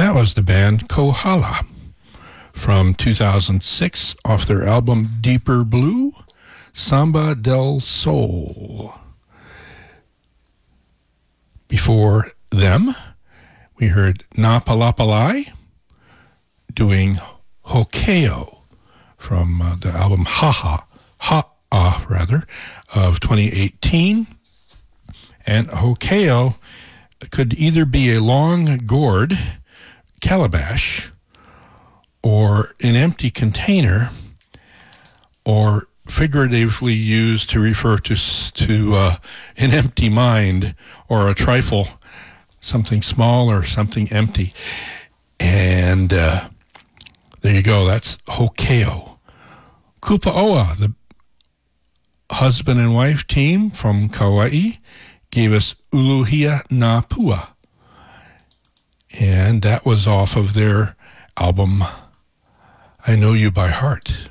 That was the band Kohala from 2006 off their album Deeper Blue, Samba del Sol. Before them, we heard Napalapalai doing Hokeo from the album Ha'a of 2018. And Hokeo could either be a long gourd calabash or an empty container, or figuratively used to refer to an empty mind or a trifle, something small or something empty. And there you go, that's Hokeo. Kupaoa, the husband and wife team from Kauai, gave us Uluhia na Pua. And that was off of their album, I Know You by Heart.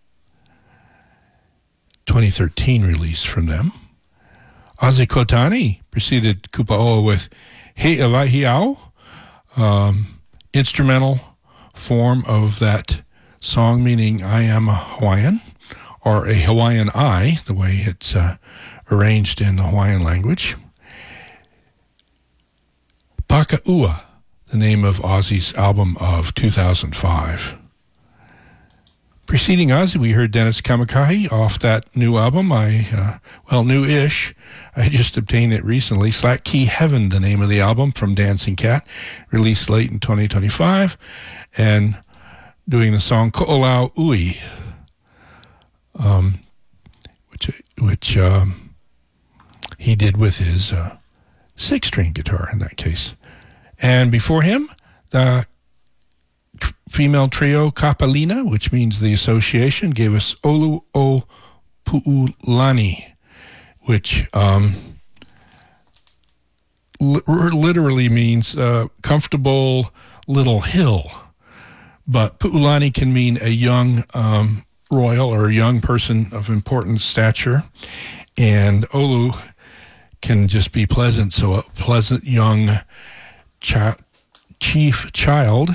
2013 release from them. Ozzy Kotani preceded Kupaoa with He Avahiao, instrumental form of that song meaning I am a Hawaiian, or a Hawaiian I, the way it's arranged in the Hawaiian language. Pakaua, the name of Ozzy's album of 2005. Preceding Ozzy, we heard Dennis Kamakahi off that new album. New-ish. I just obtained it recently. Slack Key Heaven, the name of the album from Dancing Cat, released late in 2025, and doing the song Ko'olau Ui, which he did with his six-string guitar in that case. And before him, the female trio Kapalina, which means the association, gave us Olu o Pu'ulani, which literally means comfortable little hill. But Pu'ulani can mean a young royal or a young person of important stature. And Olu can just be pleasant, so a pleasant young chief child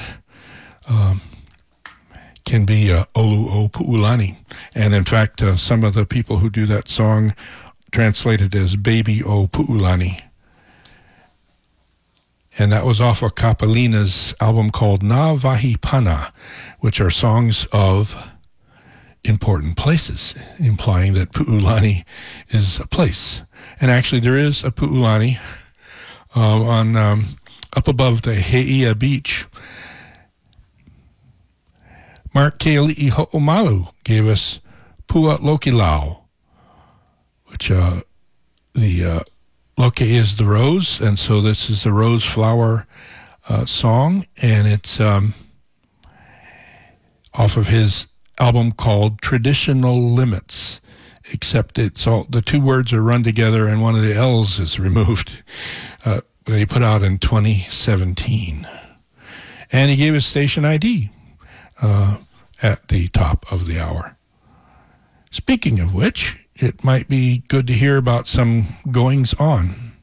can be Olu o Pu'ulani. And in fact, some of the people who do that song translate it as Baby o Pu'ulani. And that was off of Kapalina's album called Na Vahi Pana, which are songs of important places, implying that Pu'ulani is a place. And actually there is a Pu'ulani on up above the He'ia Beach. Mark Keali'i Ho'omalu gave us Pua Lokilau, which the Loke is the rose, and so this is the rose flower song, and it's off of his album called Traditional Limits, except it's all, the two words are run together and one of the L's is removed. They put out in 2017. And he gave us station ID at the top of the hour. Speaking of which, it might be good to hear about some goings on.